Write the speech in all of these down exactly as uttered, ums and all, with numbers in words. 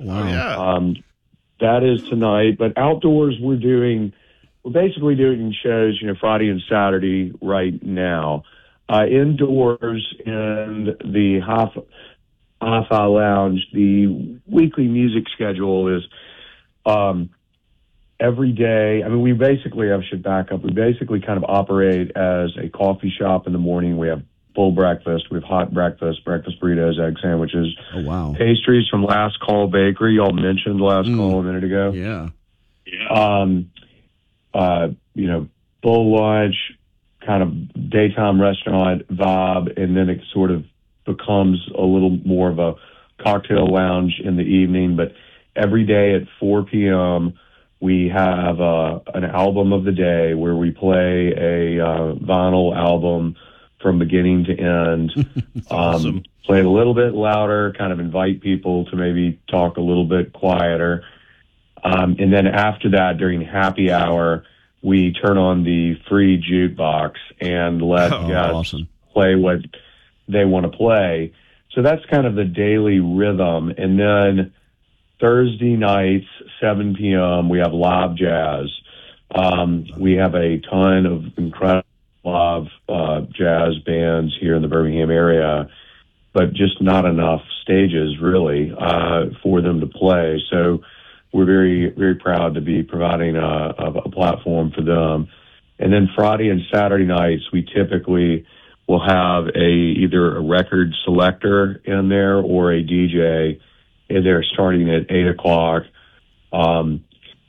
wow. Oh, yeah. Um, that is tonight. But outdoors, we're doing, we're basically doing shows, you know, Friday and Saturday right now. Uh, indoors in the Hi-Fi, Hi-Fi Lounge, the weekly music schedule is um, every day. I mean, we basically, I should back up, we basically kind of operate as a coffee shop in the morning. We have full breakfast. We have hot breakfast, breakfast burritos, egg sandwiches. Oh, wow. Pastries from Last Call Bakery. Y'all mentioned Last Mm. Call a minute ago. Yeah. Yeah. Um, uh, you know, full lunch, kind of daytime restaurant vibe, and then it sort of becomes a little more of a cocktail lounge in the evening. But every day at four p.m., we have uh, an album of the day where we play a uh, vinyl album from beginning to end. Awesome. Um, play it a little bit louder, kind of invite people to maybe talk a little bit quieter. Um, and then after that, during happy hour, we turn on the free jukebox and let Oh, guests awesome. play what they want to play. So that's kind of the daily rhythm. And then Thursday nights, seven p.m., we have live jazz. Um, we have a ton of incredible live uh, jazz bands here in the Birmingham area, but just not enough stages, really, uh, for them to play. So we're very, very proud to be providing a, a platform for them. And then Friday and Saturday nights, we typically will have a either a record selector in there or a D J in there starting at eight o'clock. Um,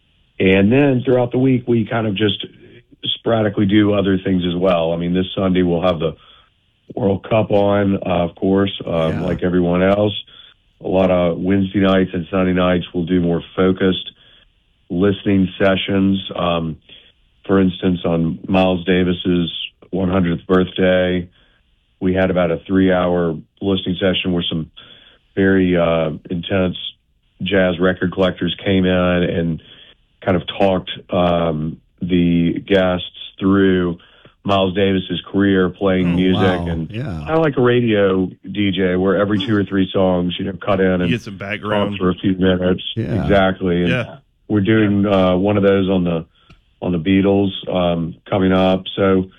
and then throughout the week, we kind of just sporadically do other things as well. I mean, this Sunday we'll have the World Cup on, uh, of course, uh, Yeah. like everyone else. A lot of Wednesday nights and Sunday nights we'll do more focused listening sessions. Um, for instance, on Miles Davis's one hundredth birthday, we had about a three-hour listening session where some very uh, intense jazz record collectors came in and kind of talked um, the guests through Miles Davis's career playing Oh, music, wow. and Yeah. kind of like a radio D J where every two or three songs, you know, cut in You and get some background. talk for a few minutes. Yeah. Exactly. And Yeah. we're doing uh, one of those on the on the Beatles um, coming up. So,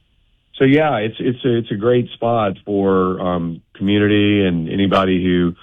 so yeah, it's it's a, it's a great spot for um, community and anybody who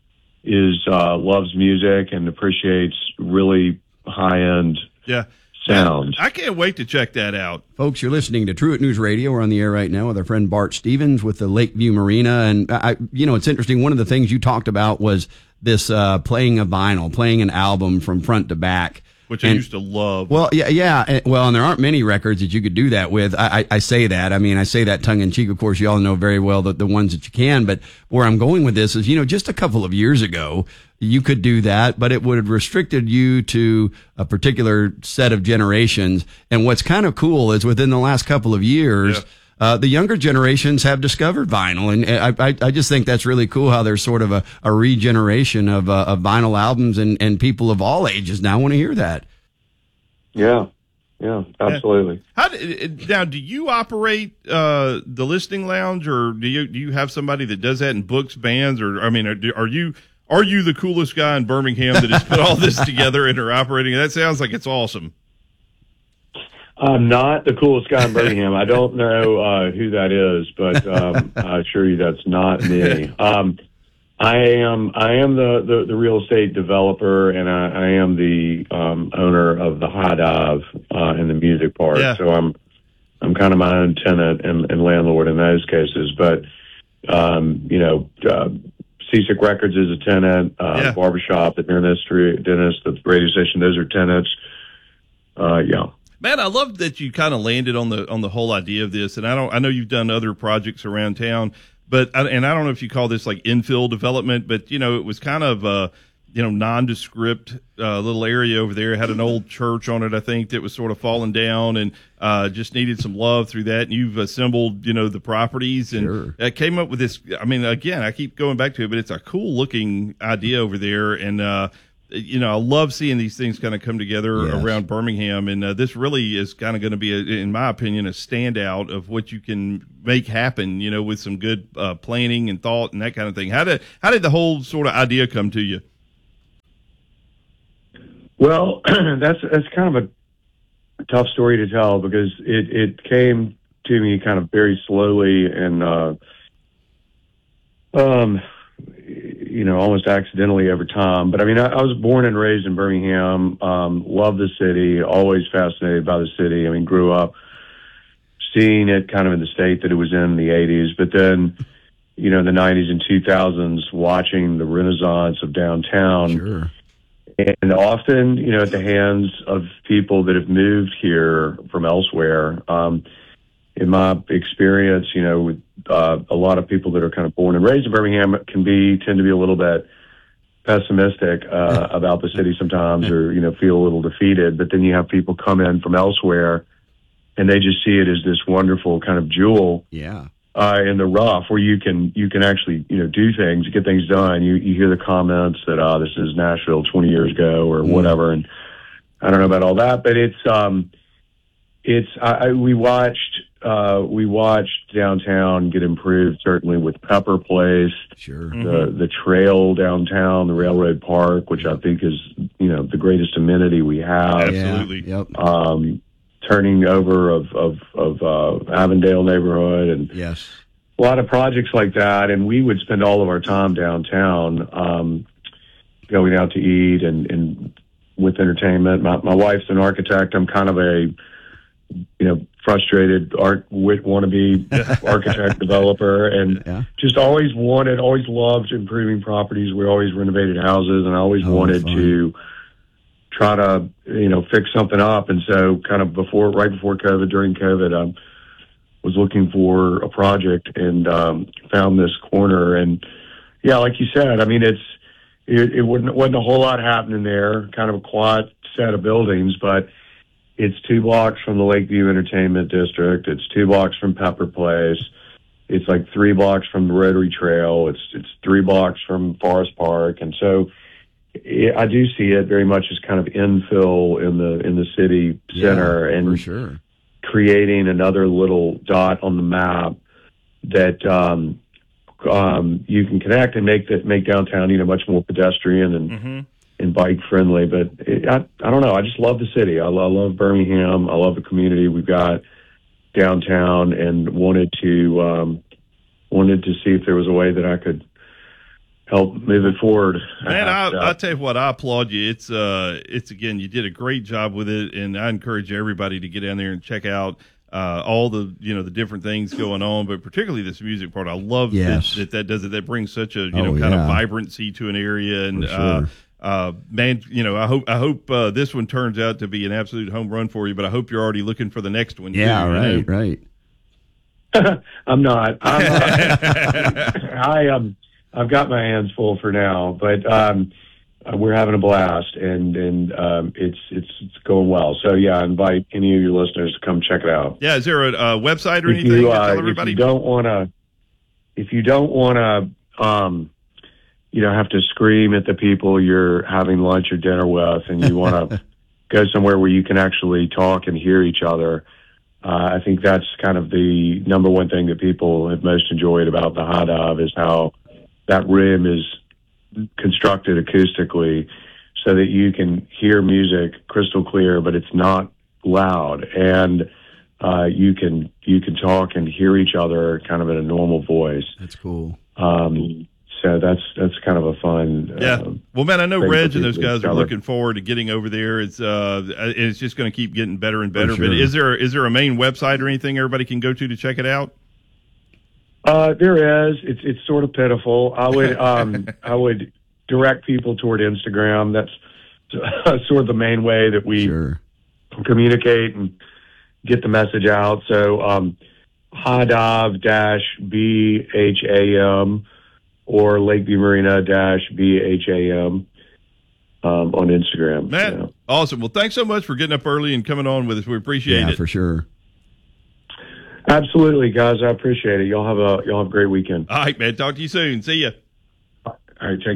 is uh, loves music and appreciates really high end Yeah. sound. I can't wait to check that out. Folks, you're listening to Truett News Radio. We're on the air right now with our friend Bart Stevens with the Lakeview Marina. And, I, you know, it's interesting. One of the things you talked about was this uh, playing a vinyl, playing an album from front to back. Which I And- used to love. Well, yeah, yeah. and- Well, and there aren't many records that you could do that with. I, I, I say that. I mean, I say that tongue in cheek. Of course, you all know very well the, the ones that you can. But where I'm going with this is, you know, just a couple of years ago, you could do that, but it would have restricted you to a particular set of generations. And what's kind of cool is within the last couple of years, Yeah. Uh, the younger generations have discovered vinyl, and I, I, I just think that's really cool how there's sort of a, a regeneration of, uh, of vinyl albums, and, and people of all ages now want to hear that. Yeah, yeah, absolutely. How do, now, do you operate uh, the listening lounge, or do you do you have somebody that does that and books bands, or I mean, are, are you are you the coolest guy in Birmingham that has put all this together and are operating? That sounds like it's awesome. I'm not the coolest guy in Birmingham. I don't know uh, who that is, but um, I assure you that's not me. Um, I am I am the, the, the real estate developer, and I, I am the um, owner of the High Dive uh, in the music part. Yeah. So I'm I'm kind of my own tenant and, and landlord in those cases. But um, you know, uh, Seasick Records is a tenant. Uh, Yeah. Barbershop, the dentistry, dentist, the radio station, those are tenants. Uh, yeah. Man, I love that you kind of landed on the on the whole idea of this, and I don't. I know you've done other projects around town, but I, and I don't know if you call this like infill development, but you know, it was kind of uh, you know nondescript uh, little area over there. It had an old church on it, I think, that was sort of falling down, and uh, just needed some love through that. And you've assembled, you know, the properties, and Sure. uh, came up with this. I mean, again, I keep going back to it, but it's a cool looking idea over there, and. uh You know, I love seeing these things kind of come together Yes. around Birmingham, and uh, this really is kind of going to be, a, in my opinion, a standout of what you can make happen. You know, with some good uh, planning and thought and that kind of thing. How did how did the whole sort of idea come to you? Well, that's that's kind of a tough story to tell because it, it came to me kind of very slowly and, uh, um, you know, almost accidentally over time. But I mean, I, I was born and raised in Birmingham, um, love the city, always fascinated by the city. I mean, grew up seeing it kind of in the state that it was in in the eighties, but then, you know, in the nineties and two thousands, watching the renaissance of downtown. Sure. And often, you know, at the hands of people that have moved here from elsewhere. Um, in my experience, you know, with uh, a lot of people that are kind of born and raised in Birmingham can be tend to be a little bit pessimistic uh, about the city sometimes, or you know, feel a little defeated. But then you have people come in from elsewhere, and they just see it as this wonderful kind of jewel. Yeah. Uh, in the rough, where you can you can actually you know do things, get things done. You you hear the comments that uh, this is Nashville twenty years ago or whatever, and I don't know about all that, but it's um it's I, I, we watched uh, we watched downtown get improved certainly with Pepper Place, sure, the Mm-hmm. the trail downtown, the Railroad Park, which I think is you know the greatest amenity we have. Absolutely. Yeah. Yep. Um, turning over of of, of uh, Avondale neighborhood and Yes. a lot of projects like that, and we would spend all of our time downtown, um, going out to eat and, and with entertainment. My, my wife's an architect. I'm kind of a, you know, frustrated art wit wannabe architect developer, and Yeah. just always wanted, always loved improving properties. We always renovated houses, and I always Oh, wanted fun. to try to, you know, fix something up. And so, kind of before, right before COVID, during COVID, um, was looking for a project and um, found this corner. And yeah, like you said, I mean, it's it, it wasn't, wasn't a whole lot happening there. Kind of a quiet set of buildings, but it's two blocks from the Lakeview Entertainment District. It's two blocks from Pepper Place. It's like three blocks from the Rotary Trail. It's it's three blocks from Forest Park, and so it, I do see it very much as kind of infill in the in the city center, Yeah, and for sure. creating another little dot on the map that um, um, you can connect and make that make downtown, you know, much more pedestrian and Mm-hmm. and bike friendly. But it, I, I don't know. I just love the city. I, lo- I love Birmingham. I love the community we've got downtown, and wanted to um, wanted to see if there was a way that I could help move it forward. Man, I, Uh, I tell you what, I applaud you. It's uh, it's again, you did a great job with it, and I encourage everybody to get down there and check out uh, all the you know the different things going on, but particularly this music part. I love Yes. that, that that does it. That brings such a you Oh, know kind yeah. of vibrancy to an area, and For sure. uh, uh, man, you know, I hope I hope uh, this one turns out to be an absolute home run for you. But I hope you're already looking for the next one. Yeah. too, you Right. know? Right. I'm not. I'm not. I um, I've got my hands full for now, but um, uh, we're having a blast, and and um, it's it's it's going well. So yeah, I invite any of your listeners to come check it out. Yeah, is there a, uh website or If anything you, to uh, tell if everybody? you don't want to, if you don't want to, um, you know, have to scream at the people you're having lunch or dinner with, and you want to go somewhere where you can actually talk and hear each other. Uh, I think that's kind of the number one thing that people have most enjoyed about the High Dive is how that room is constructed acoustically so that you can hear music crystal clear, but it's not loud, and uh, you can you can talk and hear each other kind of in a normal voice. That's cool. Um, so that's that's kind of a fun. Yeah. Uh, Well, man, I know thing for Reg and those people to guys are discover. looking forward to getting over there. It's uh, it's just going to keep getting better and better. sure. But is there is there a main website or anything everybody can go to to check it out? Uh, there is. It's it's sort of pitiful. I would um, I would direct people toward Instagram. That's sort of the main way that we Sure. communicate and get the message out. So um, High Dive dash B H A M or Lakeview Marina dash B H A M um, on Instagram. Matt, Yeah. awesome. Well, thanks so much for getting up early and coming on with us. We appreciate Yeah, it. for sure. Absolutely, guys. I appreciate it. Y'all have a y'all have a great weekend. All right, man. Talk to you soon. See ya. All right, take care.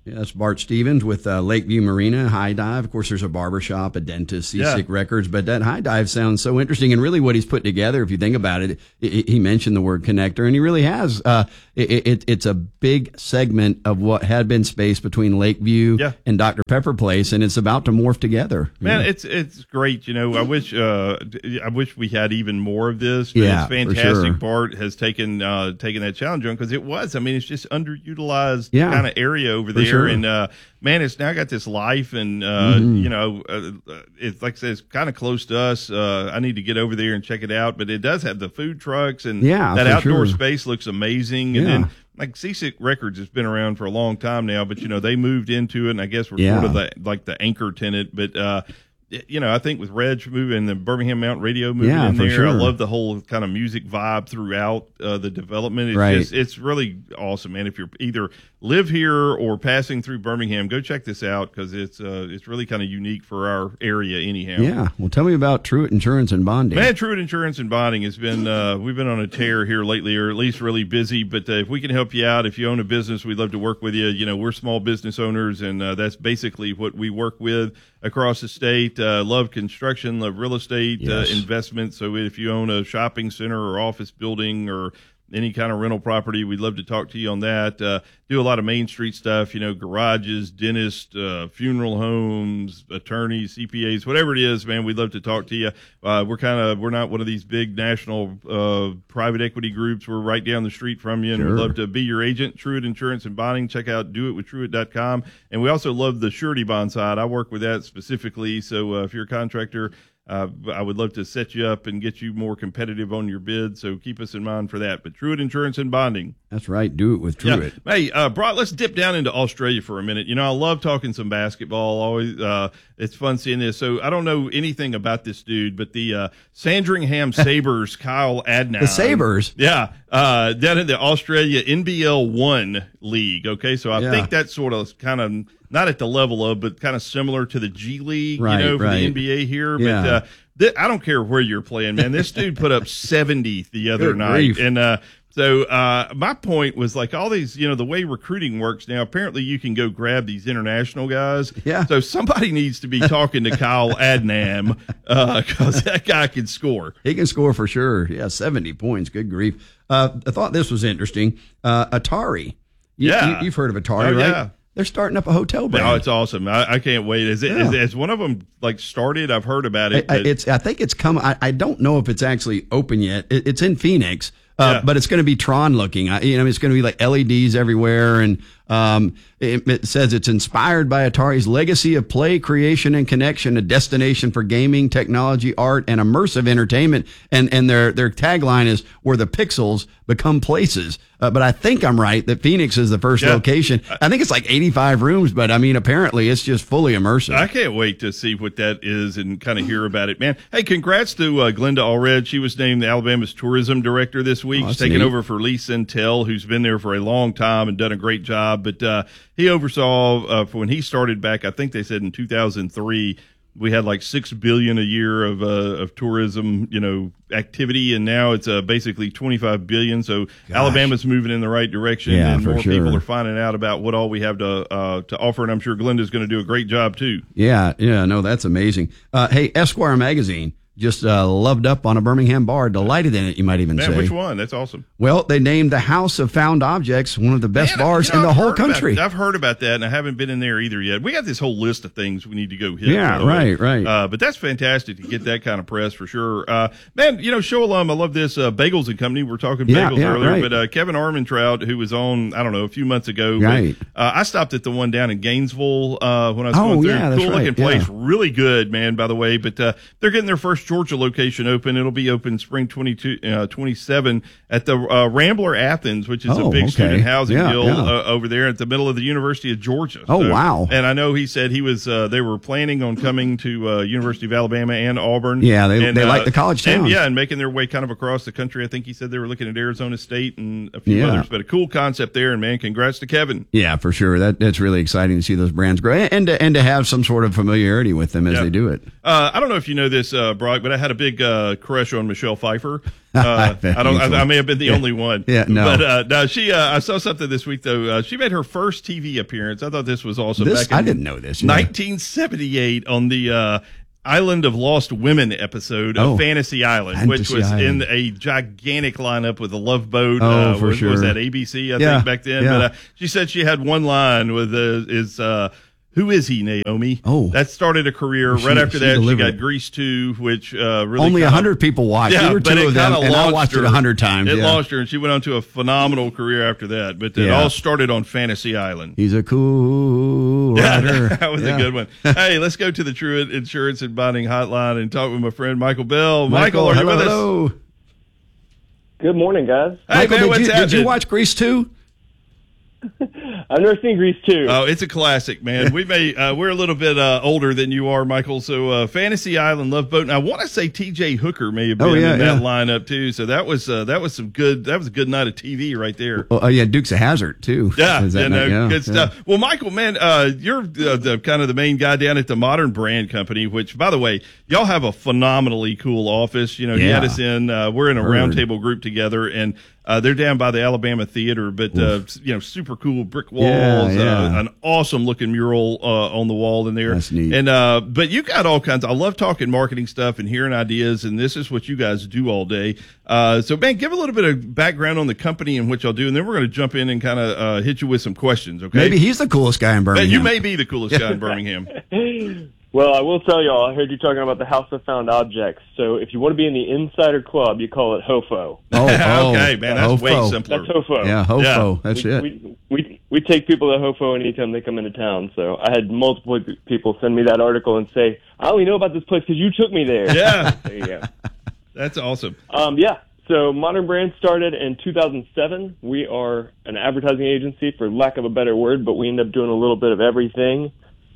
Yeah, that's Bart Stevens with uh, Lakeview Marina, High Dive. Of course, there's a barbershop, a dentist, Seasick Yeah. Records, but that High Dive sounds so interesting. And really what he's put together, if you think about it, he he mentioned the word connector, and he really has. Uh, it, it, it's a big segment of what had been space between Lakeview Yeah. and Doctor Pepper Place, and it's about to morph together. Man, Yeah. it's it's great. You know, I wish uh, I wish we had even more of this. But Yeah, it's for fantastic. sure. Bart has taken uh, taken that challenge on because it was. I mean, it's just underutilized Yeah, kind of area over for there, sure. and uh, man, it's now got this life, and uh, Mm-hmm. you know, uh, it's like I said, it's kind of close to us. Uh, I need to get over there and check it out, but it does have the food trucks, and Yeah, that for outdoor sure. space looks amazing, and Yeah. then. Like Seasick Records has been around for a long time now, but you know they moved into it, and I guess we're Yeah. sort of the like the anchor tenant. But uh, you know, I think with Reg moving the Birmingham Mountain Radio moving Yeah, in for there, I sure. love the whole kind of music vibe throughout uh, the development. It's Right. just, it's really awesome, man. If you're either live here or passing through Birmingham, go check this out because it's uh, it's really kind of unique for our area, anyhow. Yeah. Well, tell me about Truett Insurance and Bonding. Man, Truett Insurance and Bonding has been, uh, we've been on a tear here lately, or at least really busy. But uh, if we can help you out, if you own a business, we'd love to work with you. You know, we're small business owners, and uh, that's basically what we work with across the state. Uh, love construction, love real estate Yes. uh, investment. So if you own a shopping center or office building or any kind of rental property, we'd love to talk to you on that. Uh, do a lot of Main Street stuff, you know, garages, dentists, uh, funeral homes, attorneys, C P As, whatever it is, man, we'd love to talk to you. Uh, we're kind of, we're not one of these big national uh, private equity groups. We're right down the street from you, and Sure. we'd love to be your agent. Truett Insurance and Bonding. Check out do it with truett dot com. And we also love the surety bond side. I work with that specifically. So uh, if you're a contractor, Uh, I would love to set you up and get you more competitive on your bid. So keep us in mind for that. But Truett Insurance and Bonding. That's right. Do it with Truett. Yeah. Hey, uh, Brock, let's dip down into Australia for a minute. You know, I love talking some basketball. Always, uh, it's fun seeing this. So I don't know anything about this dude, but the uh, Sandringham Sabres, Kyle Adnan. The Sabres? Yeah. Uh, down in the Australia N B L one league. Okay. So I Yeah. think that's sort of kind of not at the level of, but kind of similar to the G League, Right, you know, for right. the N B A here. Yeah. But, uh, th- I don't care where you're playing, man. This dude put up seventy the other Good night. grief. And, uh, so, uh, my point was like all these, you know, the way recruiting works now, apparently you can go grab these international guys. Yeah. So somebody needs to be talking to Kyle Adnam, uh, cause that guy can score. He can score for sure. Yeah, seventy points. Good grief. Uh, I thought this was interesting. Uh, Atari. You, Yeah. You, have heard of Atari, Oh, right? yeah. They're starting up a hotel brand. Oh, it's awesome. I, I can't wait. Is it, Yeah. is, has one of them like started? I've heard about it. I, I- but- it's. I think it's come. I, I don't know if it's actually open yet. It, it's in Phoenix, uh, Yeah. but it's going to be Tron looking. I, you know, it's going to be like L E Ds everywhere, and um, it, it says it's inspired by Atari's legacy of play, creation, and connection, a destination for gaming, technology, art, and immersive entertainment. And and their their tagline is where the pixels become places. Uh, but I think I'm right that Phoenix is the first Yeah. location. I think it's like eighty-five rooms, but I mean, apparently it's just fully immersive. I can't wait to see what that is and kind of hear about it, man. Hey, congrats to uh, Glenda Allred. She was named Alabama's tourism director this week. Oh, She's that's taking neat. over for Lee Centel, who's been there for a long time and done a great job. But uh, he oversaw uh, for when he started back, I think they said in two thousand three, we had like six billion a year of uh, of tourism, you know, activity, and now it's uh, basically twenty-five billion. So Alabama's moving in the right direction, Yeah, and for more sure. people are finding out about what all we have to uh, to offer. And I'm sure Glenda's going to do a great job too. Yeah, yeah, no, that's amazing. Uh, hey, Esquire magazine just uh, loved up on a Birmingham bar, delighted in it, you might even Man, say. which one? That's awesome. Well, they named the House of Found Objects one of the best Man, bars you know, in the I've whole heard about- country. I've heard about that, and I haven't been in there either yet. We got this whole list of things we need to go hit. Yeah, by the way. right, right. Uh, but that's fantastic to get that kind of press for sure. Uh, man, you know, show alum, I love this. Uh, Bagels and Company. We're talking Yeah, bagels yeah, earlier, right. but uh, Kevin Armentrout, who was on, I don't know, a few months ago. but, Right. uh, I stopped at the one down in Gainesville uh, when I was Oh, going through. yeah, that's cool looking right, place, yeah. really good, man. By the way, but uh, they're getting their first Georgia location open. It'll be open spring twenty-two, uh, twenty-seven at the uh, Rambler Athens, which is Oh, a big okay. student housing Yeah, deal yeah. uh, over there at the middle of the University of Georgia. Oh, wow. And I know he said he was. Uh, they were planning on coming to uh, University of Alabama and Auburn. Yeah, they- and, they uh, like the college and, towns. yeah, and making their way kind of across the country. I think he said they were looking at Arizona State and a few Yeah. others. But a cool concept there, and man, congrats to Kevin. Yeah, for sure. That that's really exciting to see those brands grow and to, and to have some sort of familiarity with them as Yeah. they do it. Uh, I don't know if you know this, uh, Brock. Rock, but I had a big uh, crush on Michelle Pfeiffer. Uh, I don't. I, I may have been the yeah. only one. Yeah, no. But uh, no, she. Uh, I saw something this week though. Uh, she made her first T V appearance. I thought this was awesome. This, back in I didn't know this. Yeah. nineteen seventy-eight on the uh, Island of Lost Women episode of Oh, Fantasy Island, Fantasy which was Island. in a gigantic lineup with a Love Boat. Oh, uh, for was, sure. was that A B C? I Yeah, think back then. yeah. But uh, she said she had one line with uh, is. Uh, Who is he, Naomi? Oh. That started a career. She- right after she that, delivered. she got Grease two, which uh, really Only a kinda- hundred people watched. Yeah, there were but two it of them, kinda and I launched watched it her. a hundred times. It yeah. launched her, and she went on to a phenomenal career after that. But it Yeah. all started on Fantasy Island. He's a cool Yeah, rider. that was Yeah. a good one. Hey, let's go to the Truett Insurance and Bonding Hotline and talk with my friend Michael Bell. Michael, are you hello, with us? hello. Good morning, guys. Hey, Michael, man, did, what's you, did happening? you watch Grease too? I've never seen Grease two. Oh, it's a classic, man. We may uh, we're a little bit uh, older than you are, Michael. So uh, Fantasy Island, Love Boat, and I want to say T J Hooker may have been Oh, yeah, in that yeah. lineup too. So that was uh, that was some good. That was a good night of T V right there. Oh, oh, yeah, Dukes of Hazzard too. Yeah, Was that yeah, night? no, Yeah, good yeah. stuff. Well, Michael, man, uh, you're uh, the kind of the main guy down at the Modern Brand Company, which, by the way, y'all have a phenomenally cool office. You know, he Yeah. had us in. Uh, we're in a Heard. roundtable group together, and uh, they're down by the Alabama Theater. But uh, you know, super cool brick walls, Yeah, yeah. Uh, an awesome looking mural uh, on the wall in there. That's neat. And uh, but you got all kinds. I love talking marketing stuff and hearing ideas, and this is what you guys do all day. Uh, so, man, give a little bit of background on the company and what y'all do, and then we're going to jump in and kind of uh, hit you with some questions. Okay? Maybe he's the coolest guy in Man, Birmingham. you may be the coolest guy in Birmingham. Well, I will tell y'all, I heard you talking about the House of Found Objects. So if you want to be in the Insider Club, you call it HOFO. Oh, oh, Okay, man, that's way Hofo. simpler. That's HOFO. Yeah, Hofo. Yeah. That's we, it. We, we, we take people to HOFO anytime they come into town. So I had multiple p- people send me that article and say, I only know about this place because you took me there. Yeah, There you go. that's awesome. Um, yeah. So Modern Brand started in two thousand seven. We are an advertising agency, for lack of a better word, but we end up doing a little bit of everything.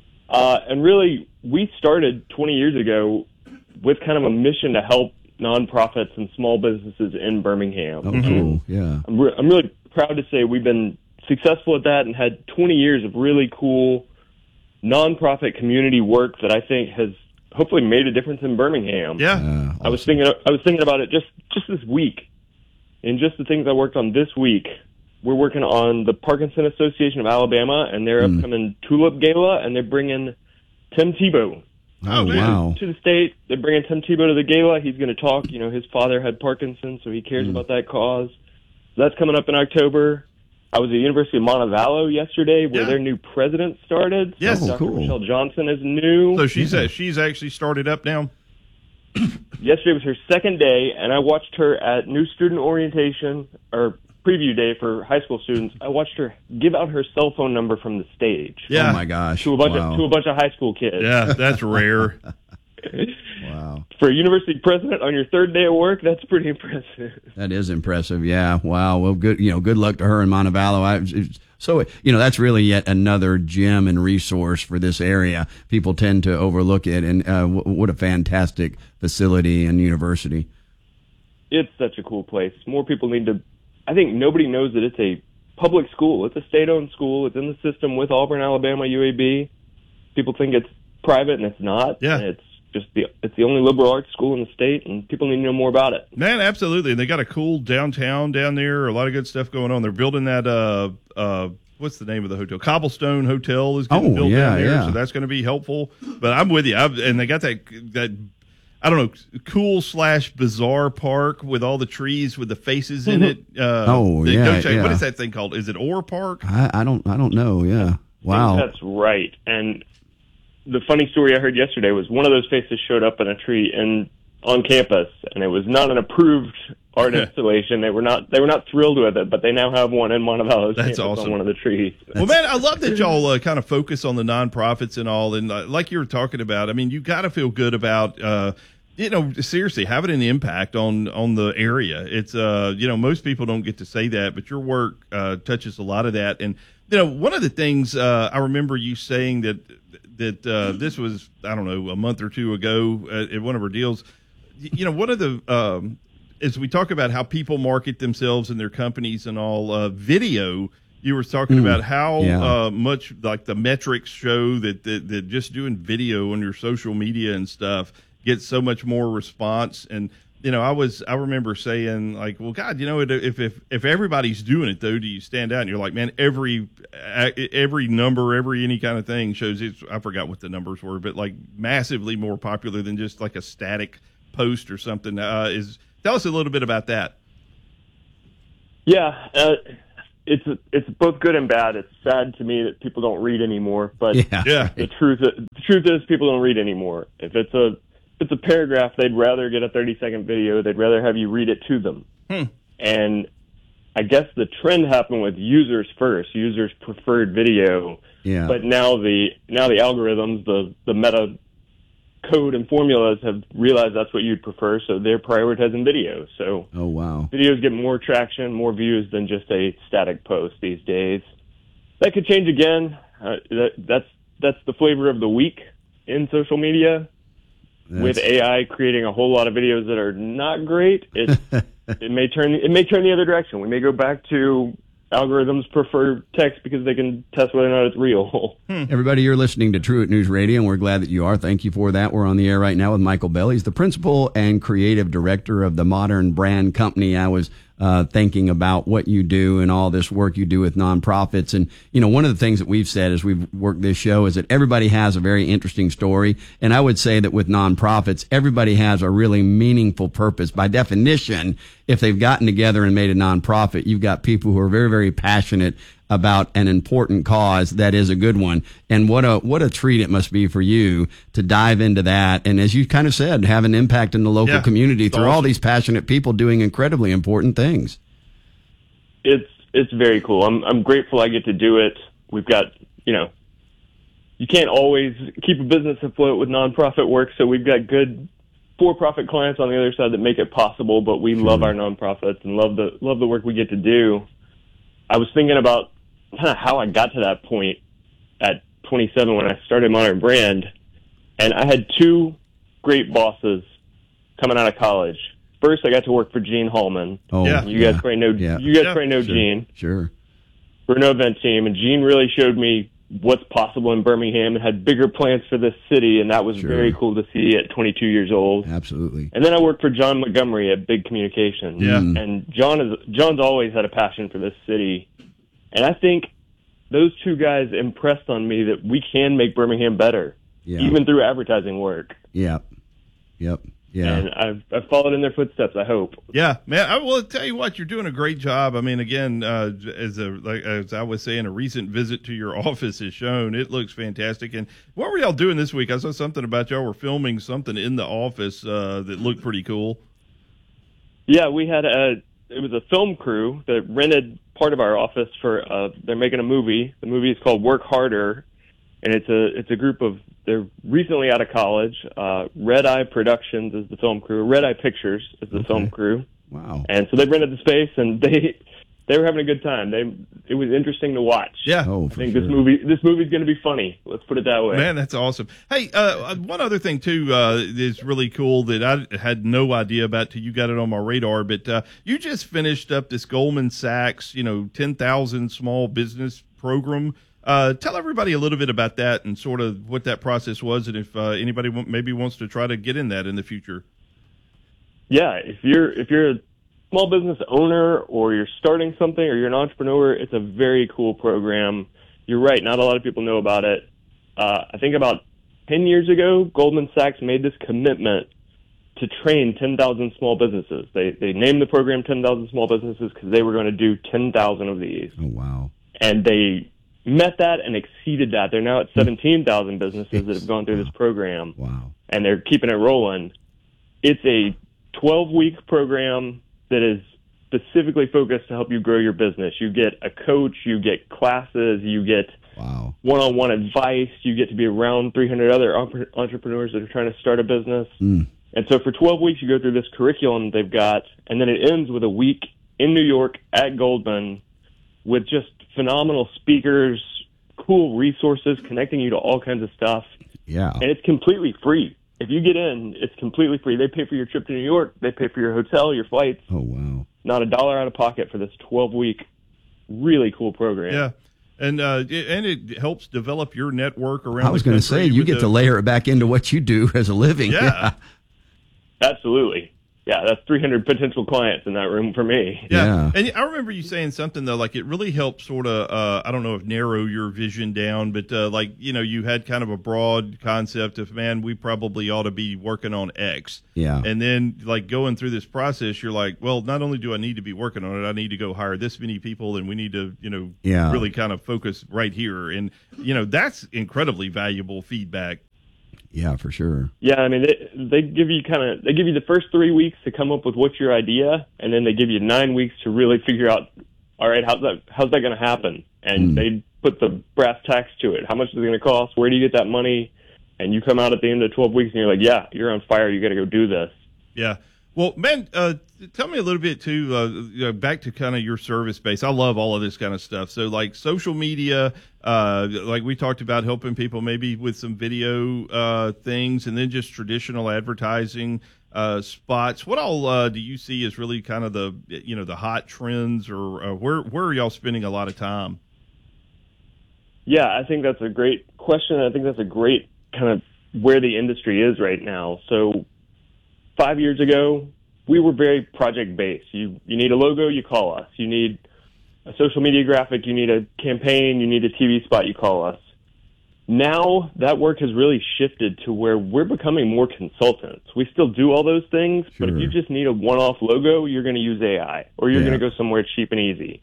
Uh, and really, we started twenty years ago with kind of a mission to help nonprofits and small businesses in Birmingham. Oh, cool. Yeah. I'm, re- I'm really proud to say we've been successful at that and had twenty years of really cool nonprofit community work that I think has hopefully made a difference in Birmingham. Yeah, Uh, I was thinking I was thinking about it just just this week, and just the things I worked on this week. We're working on the Parkinson Association of Alabama and their Mm. upcoming Tulip Gala, and they're bringing Tim Tebow Oh, man. wow. to the state. They're bringing Tim Tebow to the gala. He's going to talk. You know, his father had Parkinson's, so he cares Mm. about that cause. So that's coming up in October. I was at the University of Montevallo yesterday, where Yeah. their new president started. Yes. Oh, Doctor cool. Michelle Johnson is new. so she's uh, she's actually started up now. Yesterday was her second day, and I watched her at new student orientation or preview day for high school students. I watched her give out her cell phone number from the stage Yeah, Oh, my gosh. to a bunch wow. of to a bunch of high school kids. yeah, that's rare. Wow. For a university president on your third day of work, that's pretty impressive. That is impressive. Yeah. Wow. Well, good. You know, good luck to her in Montevallo. I, it's- so, you know, that's really yet another gem and resource for this area. People tend to overlook it, and uh, w- what a fantastic facility and university. It's such a cool place. More people need to. I think nobody knows that it's a public school. It's a state-owned school. It's in the system with Auburn, Alabama, U A B. People think it's private, and it's not. Yeah. And it's just the it's the only liberal arts school in the state, and people need to know more about it. Man, absolutely. And they got a cool downtown down there. A lot of good stuff going on. They're building that. Uh, uh, what's the name of the hotel? Cobblestone Hotel is getting Oh, built yeah, down there, yeah. so that's going to be helpful. But I'm with you. I've, and they got that that. I don't know, cool slash bizarre park with all the trees with the faces in it. Uh, Oh, they- yeah, go check- yeah. What is that thing called? Is it Orr Park? I, I don't. I don't know. Yeah. I think Wow. that's right. And the funny story I heard yesterday was one of those faces showed up in a tree in on campus, and it was not an approved art installation. They were not they were not thrilled with it, but they now have one in Montevallo's That's campus awesome. on one of the trees. Well, man, I love that y'all uh, kind of focus on the nonprofits and all. And uh, like you were talking about, I mean, you got to feel good about, uh, you know, seriously having an impact on on the area. It's, uh, you know, most people don't get to say that, but your work uh, touches a lot of that. And, you know, one of the things uh, I remember you saying that that uh, this was, I don't know, a month or two ago at, at one of our deals. You know, one of the um, as we talk about how people market themselves and their companies and all, uh, video. You were talking Mm, about how yeah. uh, much like the metrics show that, that that just doing video on your social media and stuff get so much more response. And you know, I was I remember saying like, well, God, you know, if if if everybody's doing it though, do you stand out? And you're like, man, every every number, every any kind of thing shows it's. I forgot what the numbers were, but like massively more popular than just like a static post or something. Uh, is tell us a little bit about that. Yeah, uh, it's it's both good and bad. It's sad to me that people don't read anymore, but Yeah. Yeah. the truth the truth is people don't read anymore. If it's a if it's a paragraph, they'd rather get a thirty second video. They'd rather have you read it to them. Hmm. And I guess the trend happened with users first. Users preferred video, Yeah. but now the now the algorithms, the the meta code and formulas have realized that's what you'd prefer, so they're prioritizing video. So Oh, wow. videos get more traction, more views than just a static post these days. That could change again. Uh, that, that's that's the flavor of the week in social media. With That's- A I creating a whole lot of videos that are not great, it it may turn it may turn the other direction. We may go back to algorithms prefer text because they can test whether or not it's real. Everybody, you're listening to Truett News Radio, and we're glad that you are. Thank you for that. We're on the air right now with Michael Bell. He's the principal and creative director of the Modern Brand Company. I was uh, thinking about what you do and all this work you do with nonprofits. And, you know, one of the things that we've said as we've worked this show is that everybody has a very interesting story. And I would say that with nonprofits, everybody has a really meaningful purpose. By definition, if they've gotten together and made a nonprofit, you've got people who are very, very passionate about an important cause that is a good one. And what a what a treat it must be for you to dive into that. And as you kind of said, have an impact in the local Yeah, community it's through all awesome. these passionate people doing incredibly important things. It's it's very cool. I'm I'm grateful I get to do it. We've got, you know, you can't always keep a business afloat with nonprofit work, so we've got good for-profit clients on the other side that make it possible, but we love our nonprofits and love the love the work we get to do. I was thinking about kind of how I got to that point at twenty-seven when I started Modern Brand, and I had two great bosses coming out of college. First, I got to work for Gene Hallman. Oh, Yeah. You guys probably know. Yeah. You guys Yeah, probably know sure, Gene. Sure. We're an event team, and Gene really showed me what's possible in Birmingham and had bigger plans for this city, and that was Sure. very cool to see at twenty-two years old. Absolutely. And then I worked for John Montgomery at Big Communications. Yeah. Mm. And John is John's always had a passion for this city, and I think those two guys impressed on me that we can make Birmingham better, Yeah. even through advertising work. Yep. Yep. Yeah. And I've, I've followed in their footsteps, I hope. Yeah, man. I will tell you what, you're doing a great job. I mean, again, uh, as a like as I was saying, a recent visit to your office has shown it looks fantastic. And what were y'all doing this week? I saw something about y'all were filming something in the office uh, that looked pretty cool. Yeah, we had a it was a film crew that rented part of our office for uh they're making a movie. The movie is called Work Harder, and it's a it's a group of they're recently out of college. Uh Red Eye Productions is the film crew. Red Eye Pictures is the Okay. film crew. Wow. And so they rented the space and they they were having a good time. They it was interesting to watch. Yeah. Oh, I for think sure. this movie this movie's going to be funny. Let's put it that way. Man, that's awesome. Hey, uh, one other thing too uh, is really cool that I had no idea about till you got it on my radar. But uh, you just finished up this Goldman Sachs, you know, ten thousand small business program. Uh, tell everybody a little bit about that and sort of what that process was, and if uh, anybody w- maybe wants to try to get in that in the future. Yeah, if you're if you're a small business owner or you're starting something or you're an entrepreneur, it's a very cool program. You're right, not a lot of people know about it. Uh, I think about ten years ago, Goldman Sachs made this commitment to train ten thousand small businesses. They they named the program ten thousand Small Businesses because they were going to do ten thousand of these. Oh, wow. And they met that and exceeded that. They're now at seventeen thousand businesses that have gone through this program. Wow. And they're keeping it rolling. It's a twelve-week program that is specifically focused to help you grow your business. You get a coach, you get classes, you get Wow. one-on-one advice, you get to be around three hundred other entrepreneurs that are trying to start a business. Mm. And so for twelve weeks, you go through this curriculum they've got, and then it ends with a week in New York at Goldman with just phenomenal speakers, cool resources connecting you to all kinds of stuff. Yeah. And it's completely free. If you get in, it's completely free. They pay for your trip to New York. They pay for your hotel, your flights. Oh, wow. Not a dollar out of pocket for this twelve-week, really cool program. Yeah. And uh, it, and it helps develop your network around. I was going to say you get the, to layer it back into what you do as a living. Yeah, yeah. Absolutely. Yeah, that's three hundred potential clients in that room for me. Yeah. Yeah. And I remember you saying something, though, like it really helped sort of, uh, I don't know if narrow your vision down, but uh, like, you know, you had kind of a broad concept of, man, we probably ought to be working on X. Yeah. And then, like, going through this process, you're like, well, not only do I need to be working on it, I need to go hire this many people, and we need to, you know, Yeah. really kind of focus right here. And, you know, that's incredibly valuable feedback. Yeah, for sure. Yeah, I mean, they, they give you kind of, they give you the first three weeks to come up with what's your idea, and then they give you nine weeks to really figure out, all right, how's that, how's that going to happen? And Mm. they put the brass tacks to it. How much is it going to cost? Where do you get that money? And you come out at the end of twelve weeks and you're like, yeah, you're on fire. You got to go do this. Yeah. Well, man, uh, tell me a little bit too, uh, you know, back to kind of your service base. I love all of this kind of stuff. So like social media, uh, like we talked about helping people maybe with some video, uh, things, and then just traditional advertising, uh, spots. What all, uh, do you see as really kind of the, you know, the hot trends, or uh, where, where are y'all spending a lot of time? Yeah, I think that's a great question. I think that's a great kind of where the industry is right now. So five years ago, we were very project based. You you need a logo, you call us. You need a social media graphic, you need a campaign, you need a T V spot, you call us. Now that work has really shifted to where we're becoming more consultants. We still do all those things, Sure. but if you just need a one-off logo, you're going to use A I, or you're Yeah. going to go somewhere cheap and easy.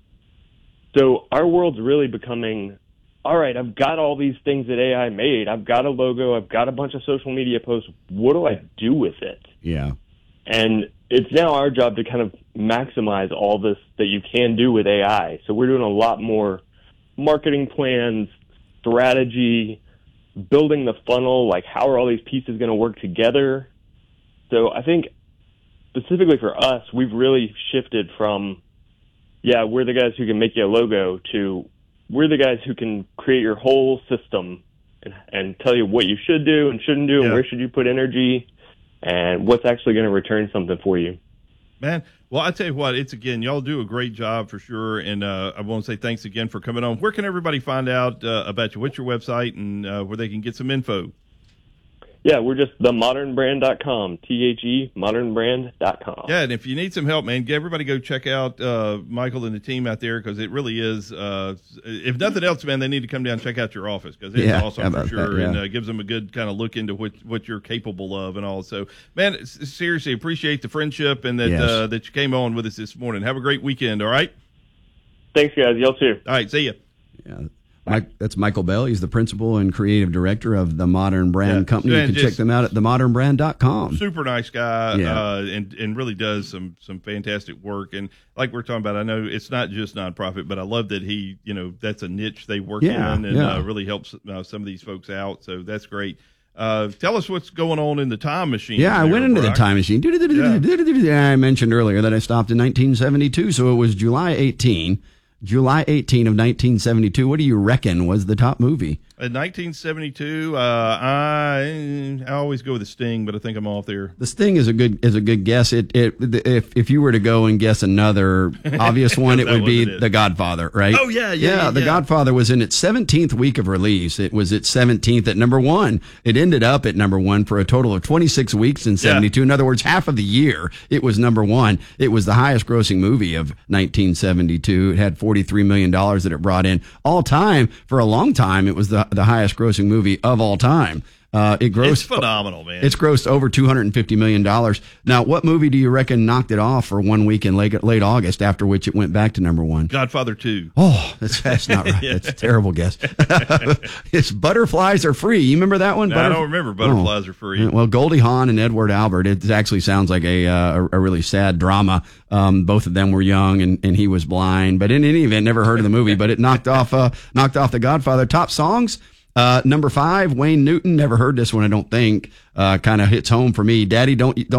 So our world's really becoming, all right, I've got all these things that A I made. I've got a logo. I've got a bunch of social media posts. What do I do with it? Yeah. And it's now our job to kind of maximize all this that you can do with A I. So we're doing a lot more marketing plans, strategy, building the funnel, like how are all these pieces going to work together? So I think specifically for us, we've really shifted from, yeah, we're the guys who can make you a logo, to we're the guys who can create your whole system and, and tell you what you should do and shouldn't do, Yeah. and where should you put energy, and what's actually going to return something for you. Man, well, I tell you what, it's again, y'all do a great job for sure. And uh, I want to say thanks again for coming on. Where can everybody find out uh, about you? What's your website, and uh, where they can get some info? Yeah, we're just the modern brand dot com, T H E, modern brand dot com. Yeah, and if you need some help, man, everybody go check out uh, Michael and the team out there, because it really is, uh, if nothing else, man, they need to come down and check out your office, because it's Yeah, how awesome for about sure, that, yeah. and uh, gives them a good kind of look into what, what you're capable of and all. So, man, s- seriously, appreciate the friendship and that Yes. uh, that you came on with us this morning. Have a great weekend, all right? Thanks, guys. Y'all too. All right, see you. Yeah. Mike, that's Michael Bell. He's the principal and creative director of the Modern Brand Yeah. Company. You And can just- check them out at the modern brand dot com. Super nice guy, Yeah. uh, and and really does some some fantastic work. And like we're talking about, I know it's not just nonprofit, but I love that he, you know, that's a niche they work Yeah, in, and yeah. uh, really helps uh, some of these folks out. So that's great. Uh, tell us what's going on in the time machine. Yeah, I there, went into the Brock. time machine. I mentioned earlier that I stopped in nineteen seventy-two, so it was July eighteenth. July eighteenth of nineteen seventy-two. What do you reckon was the top movie? In nineteen seventy-two, uh, I I always go with the Sting, but I think I'm off there. The Sting is a good is a good guess. It it if if you were to go and guess another obvious one, it That would be wasn't it. The Godfather, right? Oh, yeah, yeah, yeah, The yeah. Godfather was in its seventeenth week of release. It was its seventeenth at number one. It ended up at number one for a total of twenty-six weeks in seventy-two. In other words, half of the year it was number one. It was the highest grossing movie of nineteen seventy-two. It had forty-three million dollars that it brought in all time. For a long time, it was the the highest grossing movie of all time. Uh, it grossed It's phenomenal, man. It's grossed over two hundred fifty million dollars. Now, what movie do you reckon knocked it off for one week in late, late August, after which it went back to number one? Godfather two. Oh, that's, that's not right. That's a terrible guess. It's Butterflies Are Free. You remember that one? No, I Butterf- don't remember Butterflies Oh. Are Free. Well, Goldie Hawn and Edward Albert. It actually sounds like a uh, a, a really sad drama. Um, both of them were young, and, and he was blind. But in any event, never heard of the movie. But it knocked off uh, knocked off The Godfather. Top songs. Uh, number five, Wayne Newton. Never heard this one, I don't think. Uh, kind of hits home for me. Daddy, don't, don't,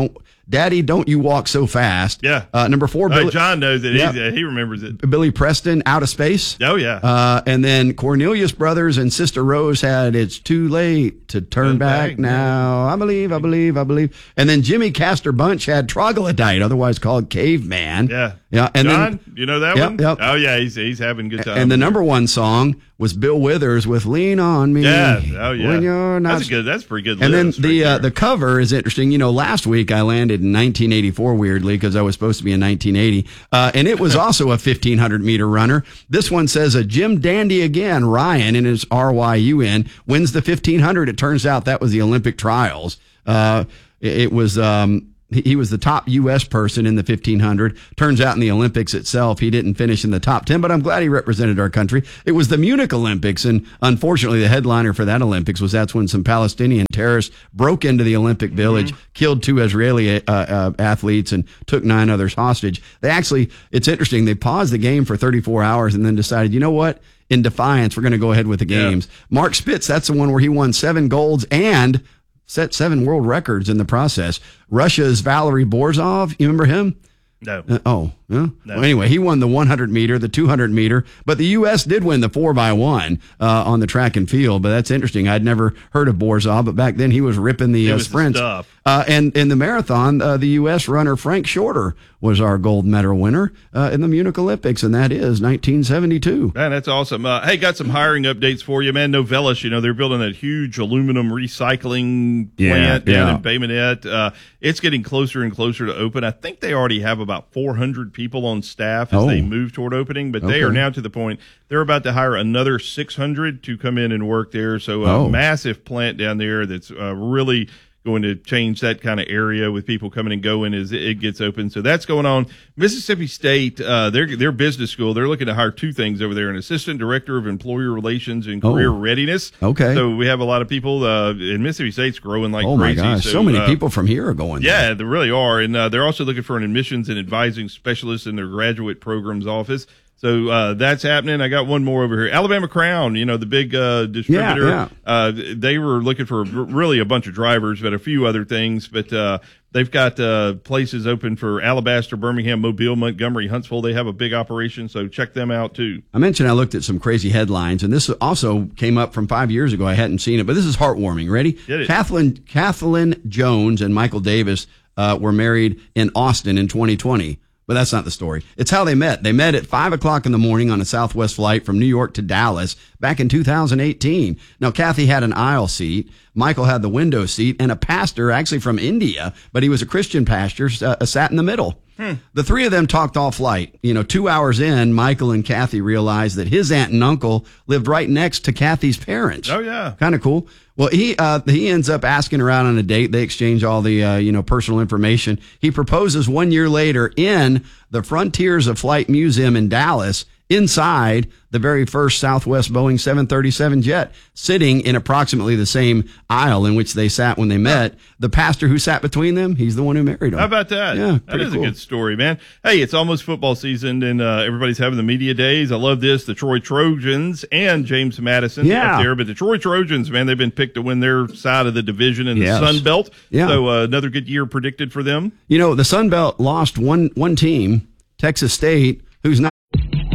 Daddy, Don't You Walk So Fast. Yeah. Uh, number four, Uh, Billy, John knows it. Yeah. He's- He remembers it. Billy Preston, Out of Space. Oh, yeah. Uh, and then Cornelius Brothers and Sister Rose had It's Too Late to Turn Turn Back, Back Now. I believe, I believe, I believe. And then Jimmy Castor Bunch had Troglodyte, otherwise called Caveman. Yeah. Yeah. And John, then, you know that Yep, one? yep. Oh, yeah. He's he's having a good time. and the number one song was Bill Withers with Lean on Me. Yeah. Oh, yeah. When you're not That's a good. That's a pretty good. And then list the right uh, there. the cover is interesting. You know, last week I landed in nineteen eighty-four weirdly because I was supposed to be in nineteen eighty, uh, and it was also a fifteen hundred meter runner. This one says a Jim Dandy again, Ryan, and it's R Y U N, wins the fifteen hundred. It turns out that was the Olympic trials. Uh, it, it was. Um, He he was the top U S person in the fifteen hundred. Turns out in the Olympics itself, he didn't finish in the top ten, but I'm glad he represented our country. It was the Munich Olympics, and unfortunately, the headliner for that Olympics was that's when some Palestinian terrorists broke into the Olympic Village, mm-hmm. killed two Israeli uh, uh, athletes, and took nine others hostage. They actually, it's interesting, they paused the game for thirty-four hours and then decided, you know what? In defiance, we're going to go ahead with the games. Yeah. Mark Spitz, that's the one where he won seven golds and set seven world records in the process. Russia's Valery Borzov, you remember him? No. Uh, oh, yeah. No. Well, anyway, he won the one hundred meter, the two hundred meter, but the U S did win the four by one uh, on the track and field. But that's interesting. I'd never heard of Borzov, but back then he was ripping the uh, sprints. The stuff. Uh, and in the marathon, uh, the U S runner Frank Shorter was our gold medal winner uh, in the Munich Olympics, and that is nineteen seventy-two. Man, that's awesome. Uh, hey, got some hiring updates for you, man. Novellus, you know, they're building that huge aluminum recycling Yeah, plant down yeah. in Bay Minette. Uh, it's getting closer and closer to open. I think they already have about four hundred people on staff as Oh. they move toward opening, but they Okay. are now to the point they're about to hire another six hundred to come in and work there. So a Oh. massive plant down there that's uh, really going to change that kind of area with people coming and going as it gets open. So that's going on. Mississippi State, uh, their their business school, they're looking to hire two things over there: an assistant director of employer relations and career Oh. readiness. Okay. So we have a lot of people. Uh, and Mississippi State's growing like Oh, my crazy. gosh. So, many uh, people from here are going there. Yeah, they really are. And uh, they're also looking for an admissions and advising specialist in their graduate programs office. So uh, that's happening. I got one more over here. Alabama Crown, you know, the big uh, distributor. Yeah, yeah. Uh, they were looking for really a bunch of drivers, but a few other things. But uh, they've got uh, places open for Alabaster, Birmingham, Mobile, Montgomery, Huntsville. They have a big operation, so check them out too. I mentioned I looked at some crazy headlines, and this also came up from five years ago. I hadn't seen it, but this is heartwarming. Ready? Get it. Kathleen, Kathleen Jones and Michael Davis uh, were married in Austin in twenty twenty. But that's not the story. It's how they met. They met at five o'clock in the morning on a Southwest flight from New York to Dallas back in two thousand eighteen. Now, Kathy had an aisle seat. Michael had the window seat, and a pastor, actually from India, but he was a Christian pastor, uh, sat in the middle. Hmm. The three of them talked all flight. You know, two hours in, Michael and Kathy realized that his aunt and uncle lived right next to Kathy's parents. Oh, yeah. Kind of cool. Well, he uh, he ends up asking her out on a date. They exchange all the uh, you know personal information. He proposes one year later in the Frontiers of Flight Museum in Dallas, inside the very first Southwest Boeing seven thirty-seven jet, sitting in approximately the same aisle in which they sat when they met. The pastor who sat between them, he's the one who married them. How about that? Yeah, that pretty is cool. a good story, man. Hey, it's almost football season, and uh, everybody's having the media days. I love this. The Troy Trojans and James Madison Yeah. up there, but the Troy Trojans, man, they've been picked to win their side of the division in Yes. the Sun Belt. Yeah. So uh, another good year predicted for them. You know, the Sun Belt lost one one team, Texas State, who's not.